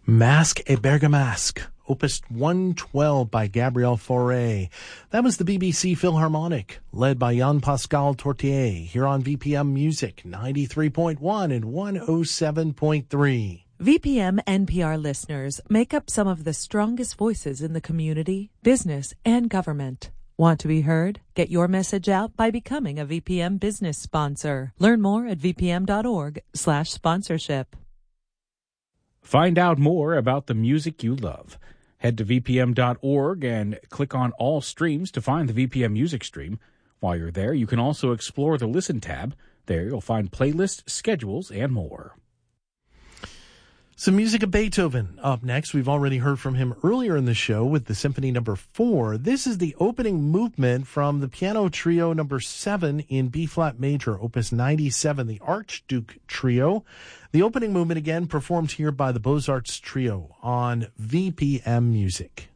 Masque et Bergamasque, Opus 112 by Gabriel Fauré. That was the BBC Philharmonic, led by Jean-Pascal Tortier, here on VPM Music, 93.1 and 107.3. VPM NPR listeners make up some of the strongest voices in the community, business, and government. Want to be heard? Get your message out by becoming a VPM business sponsor. Learn more at vpm.org/sponsorship. Find out more about the music you love. Head to vpm.org and click on All Streams to find the VPM Music stream. While you're there, you can also explore the Listen tab. There you'll find playlists, schedules, and more. Some music of Beethoven up next. We've already heard from him earlier in the show with the Symphony No. 4. This is the opening movement from the Piano Trio No. 7 in B-flat major, Opus 97, the Archduke Trio. The opening movement, again, performed here by the Beaux-Arts Trio on VPM Music.